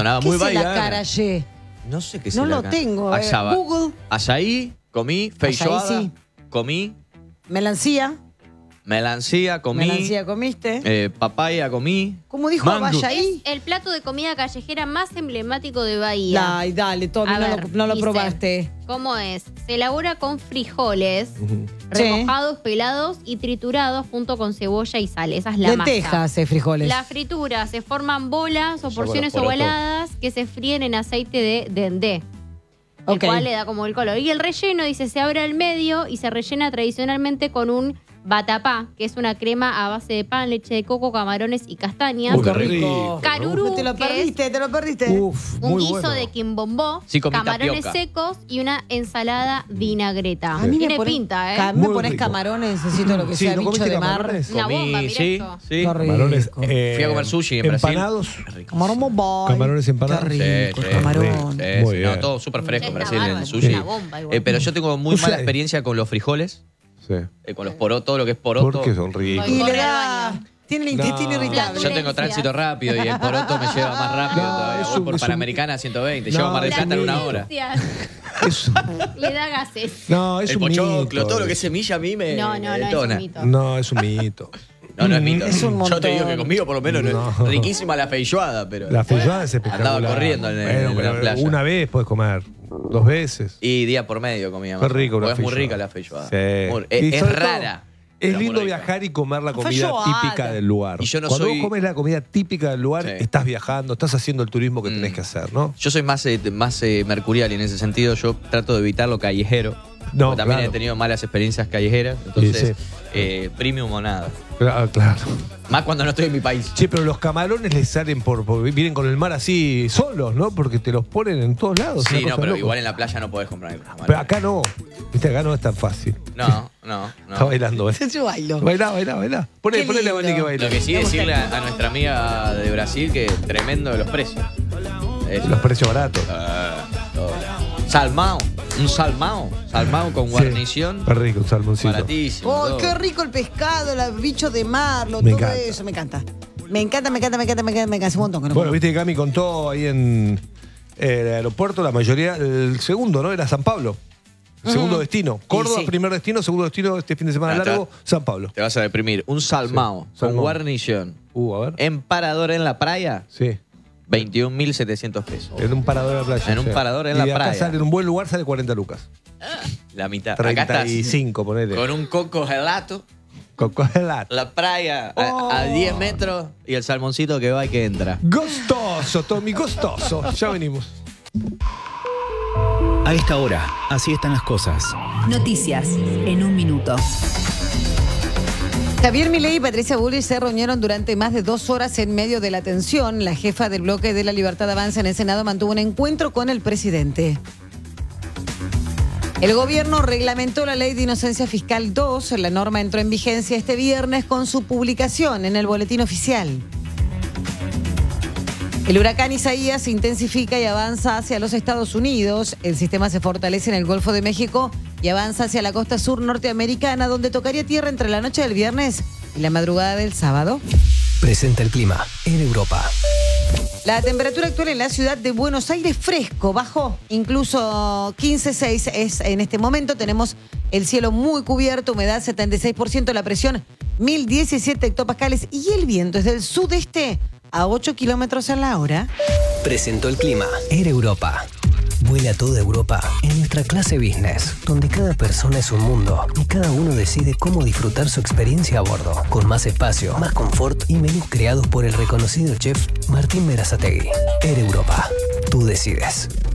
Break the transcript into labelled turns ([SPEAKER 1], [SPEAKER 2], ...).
[SPEAKER 1] sonaba muy
[SPEAKER 2] ¿Qué es el
[SPEAKER 1] bailable.
[SPEAKER 2] acarayé?
[SPEAKER 1] No sé qué es
[SPEAKER 2] No
[SPEAKER 1] el
[SPEAKER 2] lo
[SPEAKER 1] acarayé.
[SPEAKER 2] tengo. Google.
[SPEAKER 1] Azaí, comí. Feijoada,
[SPEAKER 2] sí.
[SPEAKER 1] comí.
[SPEAKER 2] Melancía.
[SPEAKER 1] Melancía, comí.
[SPEAKER 2] Melancía comiste.
[SPEAKER 1] Papaya, comí.
[SPEAKER 2] ¿Cómo dijo
[SPEAKER 1] mango.
[SPEAKER 2] Vallaí?
[SPEAKER 3] El plato de comida callejera más emblemático de Bahía.
[SPEAKER 2] Ay, dale, Tommy,
[SPEAKER 3] A ver,
[SPEAKER 2] no lo
[SPEAKER 3] dice,
[SPEAKER 2] probaste.
[SPEAKER 3] ¿Cómo es? Se elabora con frijoles
[SPEAKER 2] Sí.
[SPEAKER 3] remojados, pelados y triturados junto con cebolla y sal. Esa es la masa.
[SPEAKER 2] Lentejas, frijoles.
[SPEAKER 3] La fritura se forman bolas o
[SPEAKER 1] Yo
[SPEAKER 3] porciones
[SPEAKER 1] con los porotos.
[SPEAKER 3] ovaladas que se fríen en aceite de dendé. El
[SPEAKER 2] Ok.
[SPEAKER 3] cual le da como el color. Y el relleno, dice, se abre al medio y se rellena tradicionalmente con un vatapá, que es una crema a base de pan, leche de coco, camarones y castañas.
[SPEAKER 4] Uy, qué rico.
[SPEAKER 3] Carurú,
[SPEAKER 2] Te lo
[SPEAKER 3] que es
[SPEAKER 2] perdiste, te lo perdiste.
[SPEAKER 4] Uf,
[SPEAKER 3] un
[SPEAKER 4] muy
[SPEAKER 3] guiso
[SPEAKER 4] bueno.
[SPEAKER 3] de quimbombó,
[SPEAKER 1] Sí, comí
[SPEAKER 3] camarones
[SPEAKER 1] tapioca.
[SPEAKER 3] secos y una ensalada vinagreta.
[SPEAKER 2] A mí
[SPEAKER 3] Tiene
[SPEAKER 2] pones-
[SPEAKER 3] pinta, ¿eh?
[SPEAKER 2] A mí me
[SPEAKER 4] Muy
[SPEAKER 2] pones
[SPEAKER 4] rico.
[SPEAKER 2] camarones, necesito lo que
[SPEAKER 4] Sí,
[SPEAKER 2] sea,
[SPEAKER 4] ¿no
[SPEAKER 2] bicho
[SPEAKER 4] comiste
[SPEAKER 2] de mar.
[SPEAKER 4] camarones?
[SPEAKER 3] Una bomba,
[SPEAKER 1] Comí,
[SPEAKER 3] mirá
[SPEAKER 1] sí,
[SPEAKER 3] esto.
[SPEAKER 1] sí.
[SPEAKER 2] Qué rico.
[SPEAKER 4] Camarones.
[SPEAKER 1] Fui a comer sushi en Brasil.
[SPEAKER 4] Empanados.
[SPEAKER 2] Camarón bombay.
[SPEAKER 4] Camarones empanados.
[SPEAKER 2] Qué rico,
[SPEAKER 1] Sí,
[SPEAKER 2] el
[SPEAKER 1] sí.
[SPEAKER 2] camarón.
[SPEAKER 1] Sí,
[SPEAKER 4] Muy
[SPEAKER 1] sí,
[SPEAKER 4] bien.
[SPEAKER 1] no, todo súper fresco en
[SPEAKER 3] Está
[SPEAKER 1] Brasil en
[SPEAKER 3] bárbaro,
[SPEAKER 1] el sushi.
[SPEAKER 3] una bomba igual.
[SPEAKER 1] Pero yo tengo muy
[SPEAKER 4] O sea,
[SPEAKER 1] mala experiencia con los frijoles,
[SPEAKER 4] Sí.
[SPEAKER 1] con los porotos, todo lo que es poroto.
[SPEAKER 4] Porque son ricos.
[SPEAKER 2] Y
[SPEAKER 3] Corre
[SPEAKER 2] le
[SPEAKER 3] al
[SPEAKER 2] da...
[SPEAKER 3] baño.
[SPEAKER 2] Tiene el
[SPEAKER 4] No.
[SPEAKER 2] intestino irritable.
[SPEAKER 1] Yo tengo tránsito rápido y el poroto me lleva más rápido
[SPEAKER 4] No,
[SPEAKER 1] todavía.
[SPEAKER 4] es
[SPEAKER 1] Voy
[SPEAKER 4] un-
[SPEAKER 1] por
[SPEAKER 4] es un-
[SPEAKER 1] Panamericana 120,
[SPEAKER 4] No,
[SPEAKER 1] llego a Mar del
[SPEAKER 4] es
[SPEAKER 1] Plata en
[SPEAKER 4] un
[SPEAKER 1] una
[SPEAKER 4] mito.
[SPEAKER 1] hora.
[SPEAKER 4] Es,
[SPEAKER 3] Le da gases.
[SPEAKER 4] no, es
[SPEAKER 1] El
[SPEAKER 4] un
[SPEAKER 1] pochoclo,
[SPEAKER 4] mito.
[SPEAKER 1] todo lo que es semilla a mí me
[SPEAKER 3] No, no es
[SPEAKER 1] detona.
[SPEAKER 3] un mito.
[SPEAKER 4] No, es un mito.
[SPEAKER 1] No, no es mito.
[SPEAKER 2] Es un
[SPEAKER 1] Yo te digo
[SPEAKER 2] montón.
[SPEAKER 1] que conmigo por lo menos
[SPEAKER 4] No.
[SPEAKER 1] riquísima la feijoada, pero...
[SPEAKER 4] La feijoada es espectacular.
[SPEAKER 1] Andaba corriendo en
[SPEAKER 4] Bueno,
[SPEAKER 1] la playa.
[SPEAKER 4] Una vez puedes comer, 2 veces.
[SPEAKER 1] Y día por medio comía
[SPEAKER 4] Qué
[SPEAKER 1] más.
[SPEAKER 4] rico
[SPEAKER 1] Porque
[SPEAKER 4] la
[SPEAKER 1] es muy
[SPEAKER 4] feijoada.
[SPEAKER 1] rica la feijoada.
[SPEAKER 4] Sí.
[SPEAKER 1] Muy-
[SPEAKER 4] Y
[SPEAKER 1] es
[SPEAKER 4] sobre todo,
[SPEAKER 1] rara.
[SPEAKER 4] Es
[SPEAKER 1] pero muy
[SPEAKER 4] lindo
[SPEAKER 1] rica.
[SPEAKER 4] viajar y comer la comida
[SPEAKER 2] Feijoada.
[SPEAKER 4] típica del lugar.
[SPEAKER 1] Y yo no
[SPEAKER 4] Cuando
[SPEAKER 1] soy-
[SPEAKER 4] vos comes la comida típica del lugar,
[SPEAKER 1] Sí.
[SPEAKER 4] estás viajando, estás haciendo el turismo que tenés que hacer, ¿no?
[SPEAKER 1] Yo soy más mercurial y en ese sentido yo trato de evitar lo callejero.
[SPEAKER 4] No,
[SPEAKER 1] porque también
[SPEAKER 4] claro.
[SPEAKER 1] he tenido malas experiencias callejeras. Entonces, premium o nada.
[SPEAKER 4] Claro.
[SPEAKER 1] Más cuando no estoy en mi país.
[SPEAKER 4] Che, pero los camarones les salen vienen con el mar así solos, ¿no? Porque te los ponen en todos lados.
[SPEAKER 1] Sí,
[SPEAKER 4] una
[SPEAKER 1] no,
[SPEAKER 4] cosa
[SPEAKER 1] pero
[SPEAKER 4] loca.
[SPEAKER 1] igual en la playa no podés comprar camarones.
[SPEAKER 4] Pero acá no. Viste, acá no es tan fácil.
[SPEAKER 1] No.
[SPEAKER 4] Está bailando, ¿eh?
[SPEAKER 2] Yo bailo.
[SPEAKER 4] Bailá. Ponele
[SPEAKER 2] Qué
[SPEAKER 4] a Vani que baila.
[SPEAKER 1] Lo que sí decirle a nuestra amiga de Brasil que tremendo de los precios. Eso.
[SPEAKER 4] Los precios baratos.
[SPEAKER 1] Todo. Salmao. Un salmao. Salmao con guarnición.
[SPEAKER 4] Qué rico, un salmoncito.
[SPEAKER 1] Baratísimo.
[SPEAKER 2] Oh,
[SPEAKER 1] todo.
[SPEAKER 2] qué rico el pescado, el bicho de mar,
[SPEAKER 4] Me
[SPEAKER 2] todo
[SPEAKER 4] encanta.
[SPEAKER 2] eso, me encanta. Me encanta un montón. Que no
[SPEAKER 4] Bueno,
[SPEAKER 2] puedo.
[SPEAKER 4] viste que Cami contó ahí en el aeropuerto, la mayoría, el segundo, ¿no? Era San Pablo. El segundo destino. Córdoba,
[SPEAKER 2] sí.
[SPEAKER 4] primer destino, segundo destino este fin de semana
[SPEAKER 1] Ah,
[SPEAKER 4] largo, San Pablo.
[SPEAKER 1] Te vas a deprimir. Un salmao
[SPEAKER 4] Sí,
[SPEAKER 1] con
[SPEAKER 4] salmao.
[SPEAKER 1] guarnición.
[SPEAKER 4] A ver.
[SPEAKER 1] En parador en la playa,
[SPEAKER 4] Sí.
[SPEAKER 1] 21.700 pesos.
[SPEAKER 4] En un parador en la playa.
[SPEAKER 1] En un
[SPEAKER 4] sí.
[SPEAKER 1] parador en
[SPEAKER 4] y
[SPEAKER 1] la
[SPEAKER 4] acá
[SPEAKER 1] playa.
[SPEAKER 4] sale en un buen lugar, sale 40 lucas.
[SPEAKER 1] La mitad. Acá estás
[SPEAKER 4] 35, ponele.
[SPEAKER 1] con un coco gelato,
[SPEAKER 4] Cocogelat.
[SPEAKER 1] la playa
[SPEAKER 4] Oh.
[SPEAKER 1] a 10 metros y el salmoncito que va y que entra.
[SPEAKER 4] Gustoso, Tommy, gustoso. Ya venimos.
[SPEAKER 5] A esta hora, así están las cosas.
[SPEAKER 6] Noticias en un minuto.
[SPEAKER 2] Javier Milei y Patricia Bullrich se reunieron durante más de 2 horas en medio de la tensión. La jefa del bloque de la Libertad Avanza en el Senado mantuvo un encuentro con el presidente. El gobierno reglamentó la ley de inocencia fiscal 2. La norma entró en vigencia este viernes con su publicación en el boletín oficial. El huracán Isaías se intensifica y avanza hacia los Estados Unidos. El sistema se fortalece en el Golfo de México y avanza hacia la costa sur norteamericana, donde tocaría tierra entre la noche del viernes y la madrugada del sábado.
[SPEAKER 5] Presenta el clima en Europa.
[SPEAKER 2] La temperatura actual en la ciudad de Buenos Aires fresco, bajó, incluso 15,6 es en este momento. Tenemos el cielo muy cubierto, humedad 76%, la presión 1017 hectopascales y el viento es del sudeste a 8 kilómetros a la hora.
[SPEAKER 5] Presentó el clima en Europa. Vuela a toda Europa en nuestra clase business, donde cada persona es un mundo y cada uno decide cómo disfrutar su experiencia a bordo, con más espacio, más confort y menús creados por el reconocido chef Martín Berazategui. Air Europa, tú decides.